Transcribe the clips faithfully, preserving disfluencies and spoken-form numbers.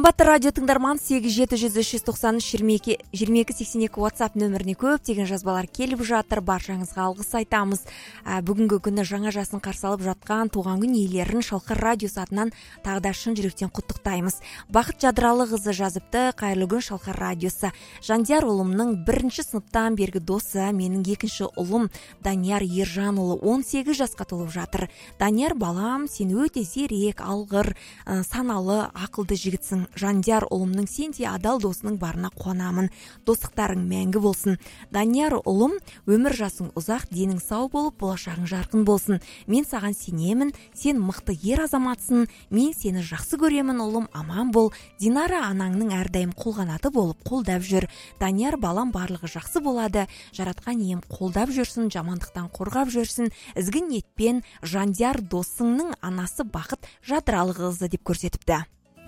Қымбатты радио тыңдарман, сегіз жеті жүз үш жүз тоқсан үш жиырма екі жиырма екі сексен екі WhatsApp нөміріне көптеген жазбалар келіп жатыр. Баршаңызға алғыс айтамыз. Ә, бүгінгі күні жаңа жасын қарсы алып жатқан туған күн иелерін Шалқар радиосы атынан тағы да шын жүректен құттықтаймыз. Бақыт Жадыралықызы жазыпты. Қайырлы күн Шалқар радиосы. Жандияр ұлымның бірінші сыныптан бергі досы, менің екінші ұлым Данияр Ержанұлы он сегіз жасқа толып жатыр. Данияр балам, сен өте зерек, алғыр, ә, саналы, ақылды жігітсің. Жандияр ұлымның сенде адал досының барына қуанамын. Достықтарың мәңгі болсын. Данияр ұлым, өмір жасың ұзақ, денің сау болып, болашағың жарқын болсын. Мен саған сенемін, сен мықты ер азаматсың. Мен сені жақсы көремін ұлым, аман бол. Динара анаңның әрдайым қолғанаты болып қолдап жүр. Данияр балам, барлығы жақсы болады. Жаратқан ием қолдап жүрсін, жамандықтан қорғап жүрсін. Ізгі ниетпен Жандияр досыңның анасы Бақыт Жадыралықызы деп көрсетіпті.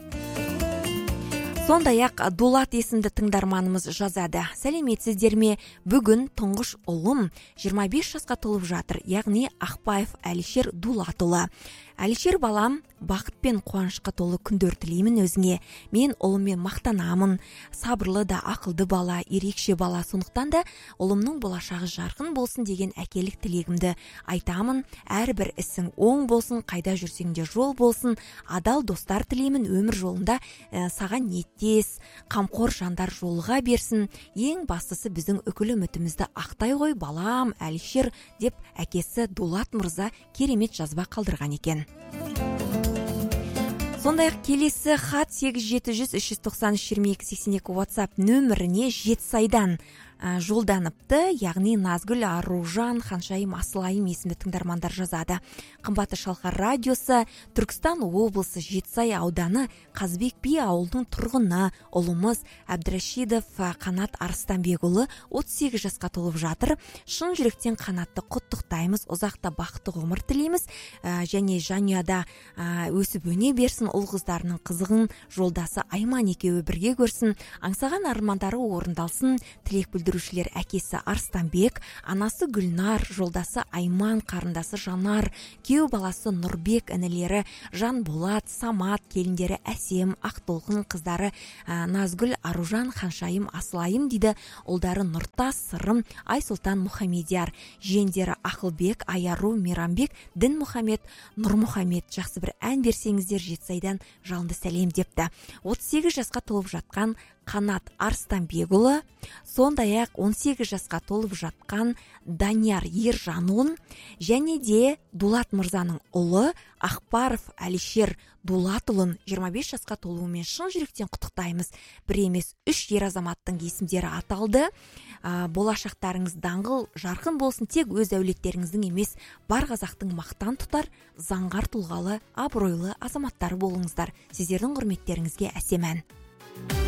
Сондай-ақ Дулат есімді тыңдарманымыз жазады. Сәлеметсіздер ме? Бүгін тұңғыш ұлым жиырма бес жасқа толып жатыр, яғни Ақбаев Әлішер Дулатұлы. Әлішер балам, бақыт пен қуанышқа толы күндер тілеймін өзіңе. Мен ұлыммен мақтанамын. Сабырлы да ақылды бала, ерекше бала. Сондықтан да ұлымның болашағы жарқын болсын деген әкелік тілегімді айтамын. Әрбір ісің оң болсын, қайда жүрсең де жол болсын. Адал достар тілеймін, өмір жолында ә, саған ниеттес, қамқор жандар жолыға берсін. Ең бастысы біздің үкілі үмітімізді ақтай ғой балам Әлішер деп әкесі Дулат мырза керемет жазба қалдырған екен. Сондай-ақ келесі хат сегіз жеті жүз үш жүз тоқсан үш жиырма екі сексен екі WhatsApp нөміріне Жетісайдан жолданыпты, яғни Назгүл Аружан Ханшайым Асылайым есімді тыңдармандар жазады. Қымбатты Шалқар радиосы, Түркістан облысы Жетісай ауданы Қазбек би ауылының тұрғыны ұлымыз Әбдірашидов Қанат Арыстанбекұлы отыз сегіз жасқа толып жатыр. Шын жүректен Қанатты құттықтаймыз, ұзақта бақытты ғұмыр тілейміз, ә, және жанұяда ә, өсіп өне берсін, ұл қыздарының қызығын жолдасы Айман екеуі бірге көрсін, аңсаған армандары орындалсын. Тілек бүлдірушілер әкесі Арыстанбек, анасы Гүлнар, жолдасы Айман, қарындасы Жанар, күйеу баласы Нұрбек, інілері Жанболат, Самат, келіндері Әсем, Ақтолқын, қыздары ә, Назгүл Аружан Ханшайым Асылайым дейді, ұлдары Нұртас, Сырым, Айсұлтан Мұхамедияр, жиендері Ақылбек, Аяру, Мейрамбек, Дін Мұхамед, Нұр Мұхамед. Жақсы бір ән берсеңіздер, Жетісайдан жалынды сәлем депті. отыз сегіз жасқа толып жатқан Қанат Арыстанбекұлы, сондай-ақ он сегіз жасқа толып жатқан Данияр Ержанұлын, және де Дулат мырзаның ұлы Ақбаров Әлішер Дулатұлын жиырма бес жасқа толуымен шын жүректен құттықтаймыз. Бір емес үш ер азаматтың есімдері аталды. А, болашақтарыңыз даңғыл жарқын болсын, тек өз әулеттеріңіздің емес, бар қазақтың мақтан тұтар, заңғар тұлғалы, абыройлы азаматтары болыңыздар. Сіздердің құрметтеріңізге әсем ән.